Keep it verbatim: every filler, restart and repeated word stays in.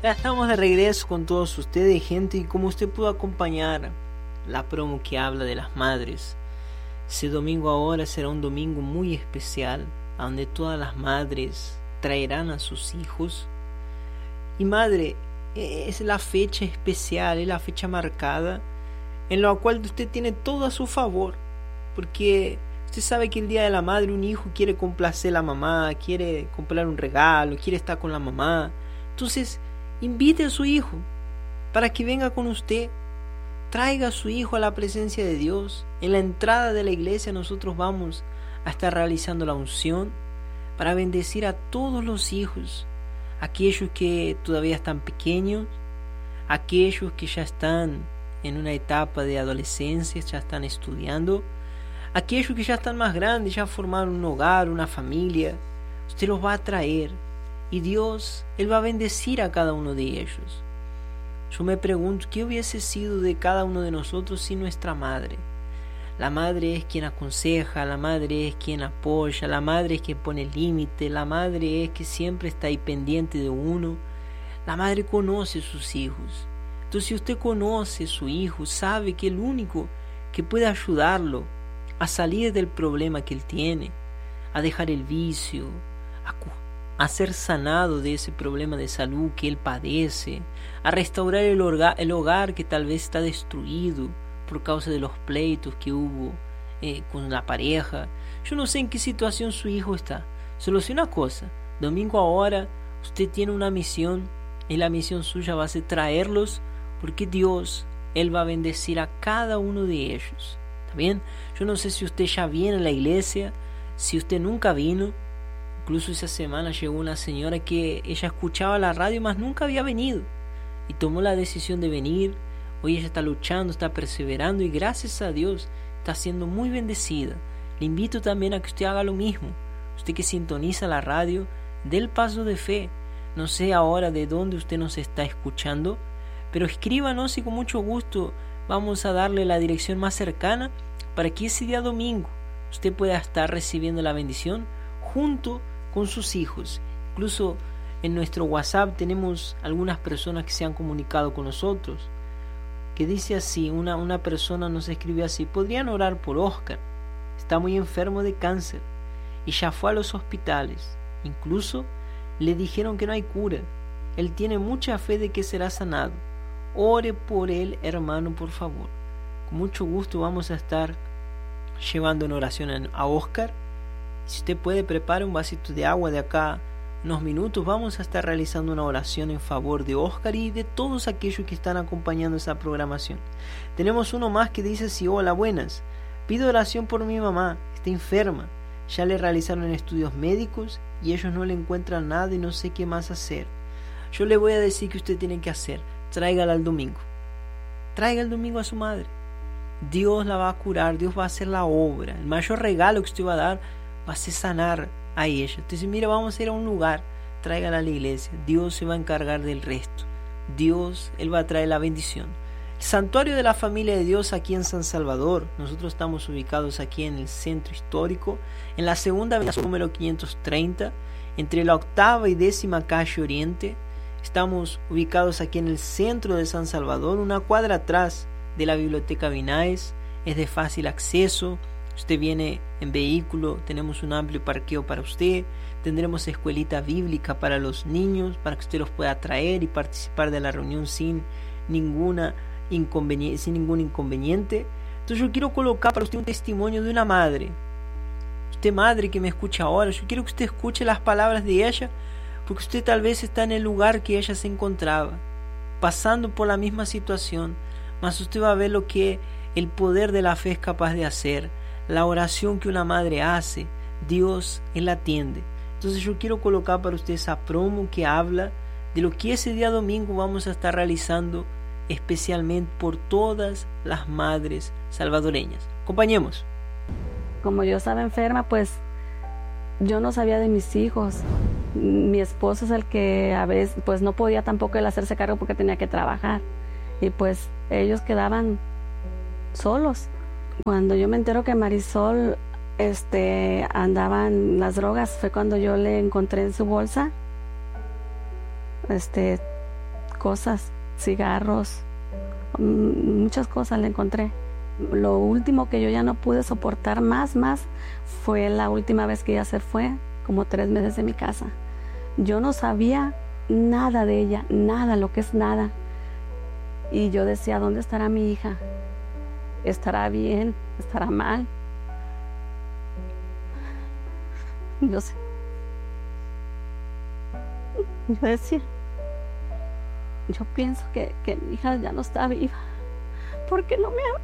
Ya estamos de regreso con todos ustedes, gente, y como usted pudo acompañar la promo que habla de las madres, ese domingo ahora será un domingo muy especial, donde todas las madres traerán a sus hijos. Y madre, es la fecha especial, es la fecha marcada, en la cual usted tiene todo a su favor, porque usted sabe que el día de la madre un hijo quiere complacer a la mamá, quiere comprar un regalo, quiere estar con la mamá. Entonces, invite a su hijo para que venga con usted. Traiga a su hijo a la presencia de Dios. En la entrada de la iglesia nosotros vamos a estar realizando la unción para bendecir a todos los hijos, aquellos que todavía están pequeños, aquellos que ya están en una etapa de adolescencia, ya están estudiando, aquellos que ya están más grandes, ya formaron un hogar, una familia. Usted los va a traer y Dios, Él va a bendecir a cada uno de ellos. Yo me pregunto, ¿qué hubiese sido de cada uno de nosotros sin nuestra madre? La madre es quien aconseja, la madre es quien apoya, la madre es quien pone límite, la madre es que siempre está ahí pendiente de uno. La madre conoce a sus hijos. Entonces, si usted conoce a su hijo, sabe que el único que puede ayudarlo a salir del problema que él tiene, a dejar el vicio, a a ser sanado de ese problema de salud que él padece, a restaurar el hogar, el hogar que tal vez está destruido por causa de los pleitos que hubo eh, con la pareja. Yo no sé en qué situación su hijo está. Solo sé una cosa: domingo ahora usted tiene una misión, y la misión suya va a ser traerlos, porque Dios, Él va a bendecir a cada uno de ellos. ¿Está bien? Yo no sé si usted ya viene a la iglesia, si usted nunca vino. Incluso esa semana llegó una señora que ella escuchaba la radio, mas nunca había venido, y tomó la decisión de venir. Hoy ella está luchando, está perseverando, y gracias a Dios está siendo muy bendecida. Le invito también a que usted haga lo mismo. Usted que sintoniza la radio, dé el paso de fe. No sé ahora de dónde usted nos está escuchando, pero escríbanos y con mucho gusto vamos a darle la dirección más cercana para que ese día domingo usted pueda estar recibiendo la bendición junto con sus hijos. Incluso en nuestro WhatsApp tenemos algunas personas que se han comunicado con nosotros, que dice así, una, una persona nos escribe así: podrían orar por Oscar, está muy enfermo de cáncer y ya fue a los hospitales, incluso le dijeron que no hay cura, él tiene mucha fe de que será sanado, ore por él, hermano, por favor. Con mucho gusto vamos a estar llevando en oración a Oscar. Si usted puede, prepare un vasito de agua. De acá unos minutos vamos a estar realizando una oración en favor de Oscar y de todos aquellos que están acompañando esa programación. Tenemos uno más que dice así: hola, buenas, pido oración por mi mamá, está enferma, ya le realizaron estudios médicos y ellos no le encuentran nada y no sé qué más hacer. Yo le voy a decir que usted tiene que hacer: tráigala al domingo, traiga el domingo a su madre. Dios la va a curar, Dios va a hacer la obra. El mayor regalo que usted va a dar va a ser sanar a ella. Entonces, mira, vamos a ir a un lugar, tráigala a la iglesia, Dios se va a encargar del resto. Dios, Él va a traer la bendición. El santuario de la familia de Dios aquí en San Salvador, nosotros estamos ubicados aquí en el centro histórico, en la segunda avenida número quinientos treinta, entre la octava y décima calle Oriente. Estamos ubicados aquí en el centro de San Salvador, una cuadra atrás de la biblioteca Vinaes. Es de fácil acceso. Usted viene en vehículo, tenemos un amplio parqueo para usted, tendremos escuelita bíblica para los niños, para que usted los pueda traer y participar de la reunión sin ninguna inconveniente, sin ningún inconveniente. Entonces yo quiero colocar para usted un testimonio de una madre. Usted, madre que me escucha ahora, yo quiero que usted escuche las palabras de ella, porque usted tal vez está en el lugar que ella se encontraba, pasando por la misma situación, mas usted va a ver lo que el poder de la fe es capaz de hacer. La oración que una madre hace, Dios, Él atiende. Entonces yo quiero colocar para usted esa promo que habla de lo que ese día domingo vamos a estar realizando especialmente por todas las madres salvadoreñas. Acompañemos. Como yo estaba enferma, pues yo no sabía de mis hijos. Mi esposo es el que a veces pues no podía tampoco él hacerse cargo porque tenía que trabajar. Y pues ellos quedaban solos. Cuando yo me entero que Marisol este, andaba en las drogas, fue cuando yo le encontré en su bolsa este, cosas, cigarros, muchas cosas le encontré. Lo último que yo ya no pude soportar más, más, fue la última vez que ella se fue, como tres meses de mi casa. Yo no sabía nada de ella, nada, lo que es nada. Y yo decía, ¿dónde estará mi hija? ¿Estará bien? ¿Estará mal? Yo sé. Yo decía, yo pienso que, que mi hija ya no está viva, porque no me ama.